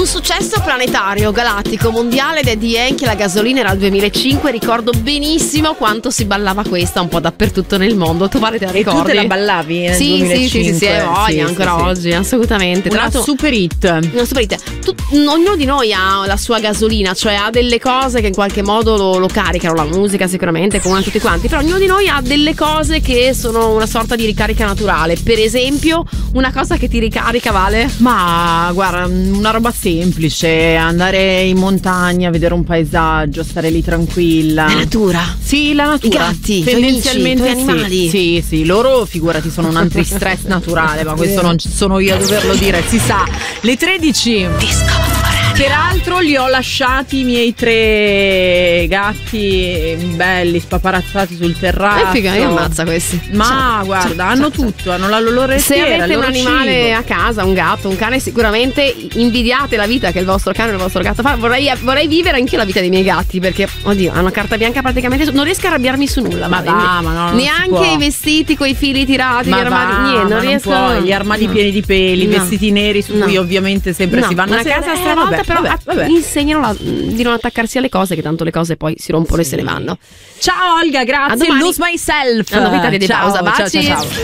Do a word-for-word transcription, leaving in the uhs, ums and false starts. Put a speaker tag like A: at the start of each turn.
A: Un successo planetario, galattico, mondiale ed Eddie Yankee, la gasolina era il duemilacinque, ricordo benissimo quanto si ballava questa un po' dappertutto nel mondo. Tu pare te la ricordi?
B: E tu te la ballavi nel
A: sì,
B: duemilacinque?
A: Sì, sì, sì, hai voglia,
B: sì,
A: ancora
B: sì,
A: oggi,
B: sì.
A: assolutamente. Tra
B: Una
A: l'altro,
B: super hit.
A: Una super hit. Tu, ognuno di noi ha la sua gasolina, cioè ha delle cose che in qualche modo lo, lo caricano, la musica sicuramente, come tutti quanti, però ognuno di noi ha delle cose che sono una sorta di ricarica naturale. Per esempio, una cosa che ti ricarica, Vale?
B: Ma guarda, una roba semplice, andare in montagna, vedere un paesaggio, stare lì tranquilla.
A: La natura.
B: Sì, la natura.
A: I gatti, i tuoi
B: tendenzialmente
A: amici, i tuoi animali.
B: Sì, sì, sì, loro figurati sono un antistress naturale, ma questo non sono io a doverlo dire, si sa. Le tredici.
A: Disco.
B: Peraltro li ho lasciati i miei tre gatti belli spaparazzati sul terrazzo.
A: Che figa, io ammazza questi.
B: Ma
A: ciao,
B: guarda,
A: ciao,
B: hanno
A: ciao,
B: tutto, ciao. Hanno la loro restiera.
A: Se avete un animale
B: cibo.
A: a casa, un gatto, un cane, sicuramente invidiate la vita che il vostro cane o il vostro gatto fa. Vorrei, vorrei vivere anche la vita dei miei gatti, perché, oddio, hanno carta bianca praticamente. Non riesco a arrabbiarmi su nulla.
B: Ma va, ma no, non
A: neanche i vestiti coi fili tirati,
B: ma
A: gli armadi,
B: va,
A: niente, non
B: non
A: riesco.
B: puoi, gli armadi
A: no.
B: pieni di peli,
A: no.
B: vestiti neri su
A: no.
B: cui ovviamente sempre
A: no.
B: si vanno
A: una
B: a casa
A: casa
B: eh,
A: stravolta,
B: vabbè,
A: però
B: vabbè, vabbè.
A: insegnano la, di non attaccarsi alle cose, che tanto le cose poi si rompono sì. e se ne vanno.
B: Ciao Olga, grazie.
A: A domani.
B: Lose myself.
A: A novità di
B: ciao,
A: pausa. Baci.
B: ciao, ciao, ciao.